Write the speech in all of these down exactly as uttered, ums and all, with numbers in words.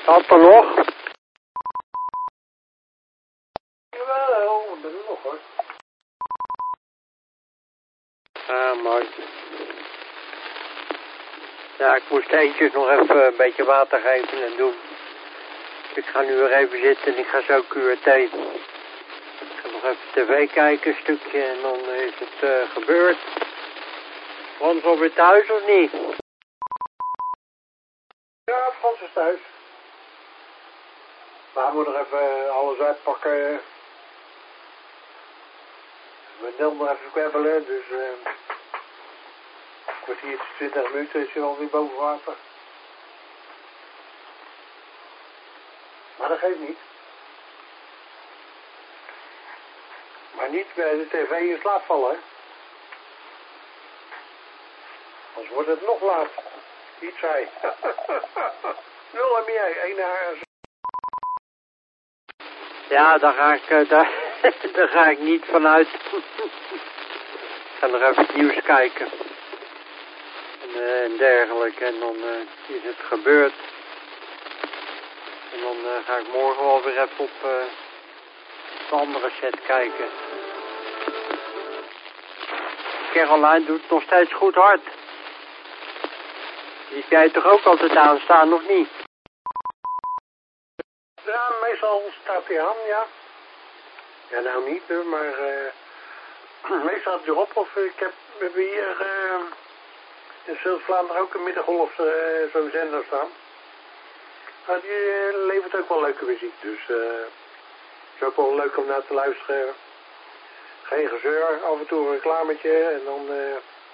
Wat er nog? Jawel, ik ben er nog hoor. Ah, mooi. Ja, ik moest eentjes nog even een beetje water geven en doen. Dus ik ga nu weer even zitten en ik ga zo Q R T. Ik ga nog even tv kijken, een stukje, en dan is het uh, gebeurd. Frans alweer thuis of niet? Ja, Frans is thuis. Maar hij moet nog even alles uitpakken. We Nel nog even kwebbelen, dus uh, een kwartiertje, twintig minuten is hij alweer boven water. Maar dat geeft niet. Maar niet bij de tv in slaap vallen, hè. Anders wordt het nog laat. Iets hij. Nul en jij, één haar. Ja, daar ga ik, uh, daar, daar ga ik niet vanuit. Ik ga nog even het nieuws kijken. En, uh, en dergelijke. En dan uh, is het gebeurd. En dan uh, ga ik morgen wel weer even op uh, de andere set kijken. Caroline doet nog steeds goed hard. Die heb jij toch ook altijd aanstaan, of niet? Ja, meestal staat hij aan, ja. Ja, nou niet, hoor, maar uh, meestal staat hij erop. Of ik heb, we hebben hier uh, in Zuid-Vlaanderen ook een middengolf uh, zo'n zender staan. Maar die uh, levert ook wel leuke muziek, dus uh, het is ook wel leuk om naar te luisteren. Geen gezeur, af en toe een reclametje en dan uh,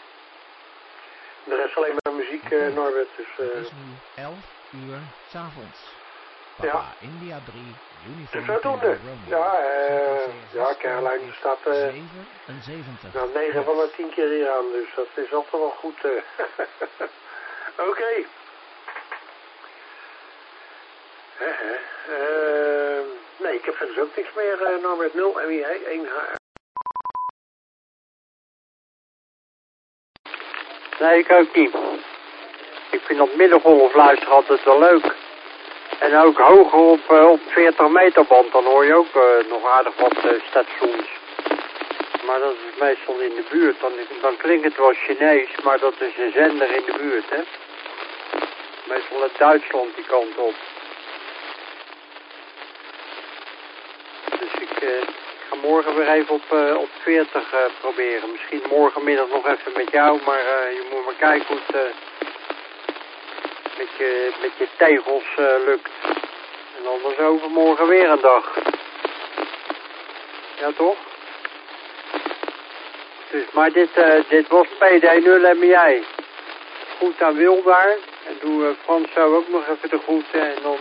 de rest alleen maar muziek, uh, Norbert. Dus, uh, het is nu elf uur 's avonds. Papa, ja. India drie, uniform dus zodoende. Ja, uh, ja, Caroline staat uh, zevenenzeventig. nou, negen van de tien keer hier aan, dus dat is altijd wel goed. Uh. Oké. Okay. Uh, nee, ik heb verder ook niks meer, uh, Norbert. nul en wie hij? één haar. Nee, ik ook niet. Ik vind op middengolf luisteren altijd wel leuk. En ook hoger op, uh, op veertig meter band, dan hoor je ook uh, nog aardig wat uh, stations. Maar dat is meestal in de buurt. Dan, dan klinkt het wel Chinees, maar dat is een zender in de buurt, hè. Meestal uit Duitsland die kant op. Dus ik, uh, ik ga morgen weer even op, uh, op veertig uh, proberen. Misschien morgenmiddag nog even met jou, maar uh, je moet maar kijken hoe het... Uh, met je, met je tegels uh, lukt. En anders overmorgen weer een dag. Ja, toch? Dus, maar dit, uh, dit was P D nul en jij. Goed aan Wil daar. En doe uh, Frans zo ook nog even de groeten. En dan